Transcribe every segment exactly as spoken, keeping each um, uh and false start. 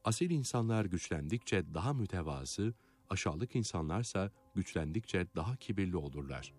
Asil insanlar güçlendikçe daha mütevazı, aşağılık insanlarsa güçlendikçe daha kibirli olurlar.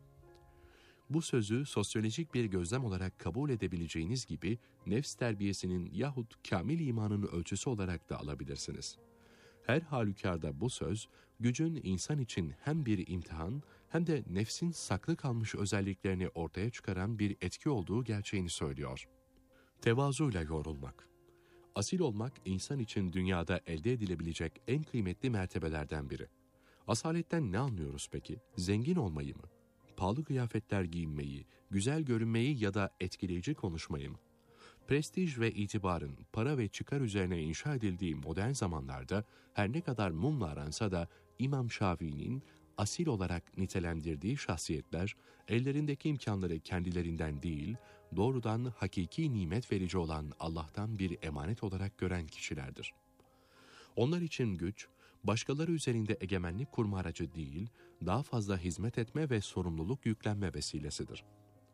Bu sözü sosyolojik bir gözlem olarak kabul edebileceğiniz gibi nefs terbiyesinin yahut kamil imanın ölçüsü olarak da alabilirsiniz. Her halükarda bu söz, gücün insan için hem bir imtihan hem de nefsin saklı kalmış özelliklerini ortaya çıkaran bir etki olduğu gerçeğini söylüyor. Tevazuyla yoğrulmak. Asil olmak insan için dünyada elde edilebilecek en kıymetli mertebelerden biri. Asaletten ne anlıyoruz peki? Zengin olmayı mı? Pahalı kıyafetler giyinmeyi, güzel görünmeyi ya da etkileyici konuşmayı mı? Prestij ve itibarın para ve çıkar üzerine inşa edildiği modern zamanlarda her ne kadar mumla aransa da İmam Şafii'nin asil olarak nitelendirdiği şahsiyetler, ellerindeki imkanları kendilerinden değil, doğrudan hakiki nimet verici olan Allah'tan bir emanet olarak gören kişilerdir. Onlar için güç, başkaları üzerinde egemenlik kurma aracı değil, daha fazla hizmet etme ve sorumluluk yüklenme vesilesidir.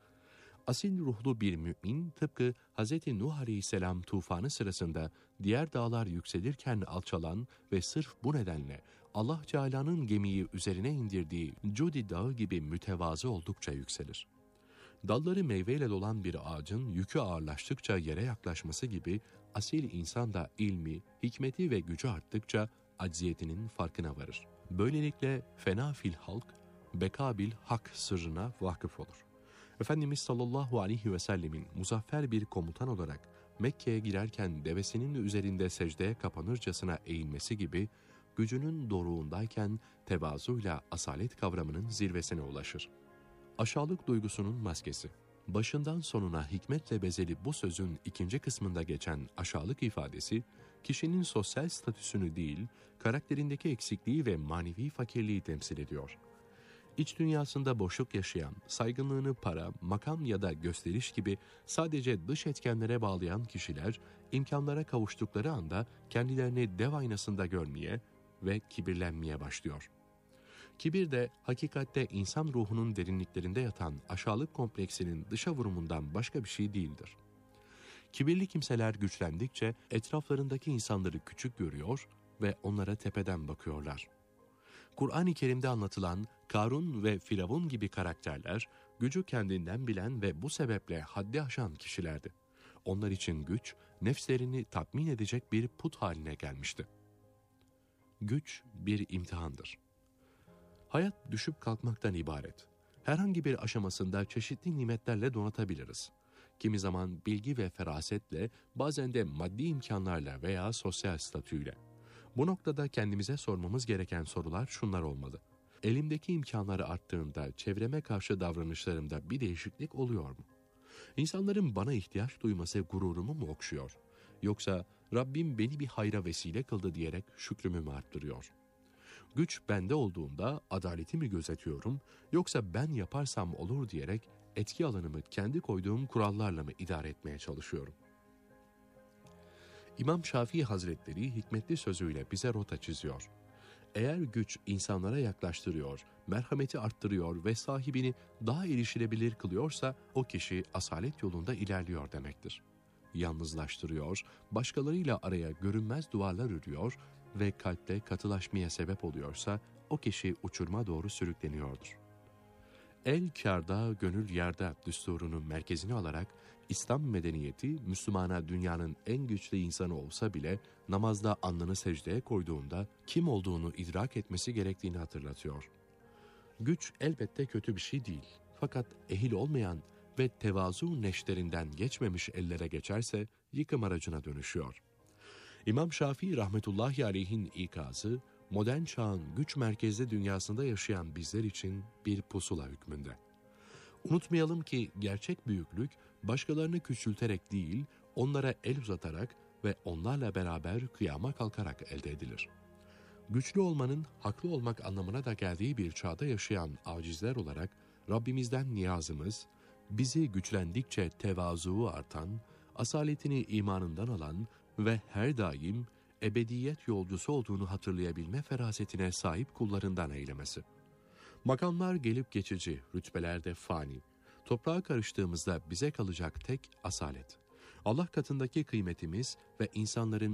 Asil ruhlu bir mümin, tıpkı Hz. Nuh Aleyhisselam tufanı sırasında diğer dağlar yükselirken alçalan ve sırf bu nedenle Allah Teala'nın gemiyi üzerine indirdiği Cudi Dağı gibi mütevazı oldukça yükselir. Dalları meyveyle dolan bir ağacın yükü ağırlaştıkça yere yaklaşması gibi asil insan da ilmi, hikmeti ve gücü arttıkça acziyetinin farkına varır. Böylelikle fena fil halk, bekabil hak sırrına vakıf olur. Efendimiz sallallahu aleyhi ve sellemin muzaffer bir komutan olarak Mekke'ye girerken devesinin üzerinde secdeye kapanırcasına eğilmesi gibi gücünün doruğundayken tevazuyla asalet kavramının zirvesine ulaşır. Aşağılık duygusunun maskesi. Başından sonuna hikmetle bezeli bu sözün ikinci kısmında geçen aşağılık ifadesi, kişinin sosyal statüsünü değil, karakterindeki eksikliği ve manevi fakirliği temsil ediyor. İç dünyasında boşluk yaşayan, saygınlığını para, makam ya da gösteriş gibi sadece dış etkenlere bağlayan kişiler, imkanlara kavuştukları anda kendilerini dev aynasında görmeye ve kibirlenmeye başlıyor. Kibir de hakikatte insan ruhunun derinliklerinde yatan aşağılık kompleksinin dışa vurumundan başka bir şey değildir. Kibirli kimseler güçlendikçe etraflarındaki insanları küçük görüyor ve onlara tepeden bakıyorlar. Kur'an-ı Kerim'de anlatılan Karun ve Firavun gibi karakterler, gücü kendinden bilen ve bu sebeple haddi aşan kişilerdi. Onlar için güç, nefslerini tatmin edecek bir put haline gelmişti. Güç bir imtihandır. Hayat düşüp kalkmaktan ibaret. Herhangi bir aşamasında çeşitli nimetlerle donatabiliriz. Kimi zaman bilgi ve ferasetle, bazen de maddi imkanlarla veya sosyal statüyle. Bu noktada kendimize sormamız gereken sorular şunlar olmalı. Elimdeki imkanları arttığında çevreme karşı davranışlarımda bir değişiklik oluyor mu? İnsanların bana ihtiyaç duyması gururumu mu okşuyor? Yoksa Rabbim beni bir hayra vesile kıldı diyerek şükrümü mü arttırıyor? Güç bende olduğunda adaleti mi gözetiyorum, yoksa ben yaparsam olur diyerek etki alanımı kendi koyduğum kurallarla mı idare etmeye çalışıyorum? İmam Şafii Hazretleri hikmetli sözüyle bize rota çiziyor. Eğer güç insanlara yaklaştırıyor, merhameti arttırıyor ve sahibini daha erişilebilir kılıyorsa o kişi asalet yolunda ilerliyor demektir. Yalnızlaştırıyor, başkalarıyla araya görünmez duvarlar örüyor ve kalpte katılaşmaya sebep oluyorsa o kişi uçuruma doğru sürükleniyordur. El kârda, gönül yârda düsturunun merkezine alarak İslam medeniyeti Müslümana dünyanın en güçlü insanı olsa bile namazda alnını secdeye koyduğunda kim olduğunu idrak etmesi gerektiğini hatırlatıyor. Güç elbette kötü bir şey değil. Fakat ehil olmayan ve tevazu neşterinden geçmemiş ellere geçerse yıkım aracına dönüşüyor. İmam Şafii rahmetullahi aleyhin ikazı, modern çağın güç merkezli dünyasında yaşayan bizler için bir pusula hükmünde. Unutmayalım ki gerçek büyüklük başkalarını küçülterek değil, onlara el uzatarak ve onlarla beraber kıyama kalkarak elde edilir. Güçlü olmanın haklı olmak anlamına da geldiği bir çağda yaşayan acizler olarak Rabbimizden niyazımız, bizi güçlendikçe tevazuu artan, asaletini imanından alan ve her daim ebediyet yolcusu olduğunu hatırlayabilme ferasetine sahip kullarından eylemesi. Makamlar gelip geçici, rütbeler de fani. Toprağa karıştığımızda bize kalacak tek asalet. Allah katındaki kıymetimiz ve insanların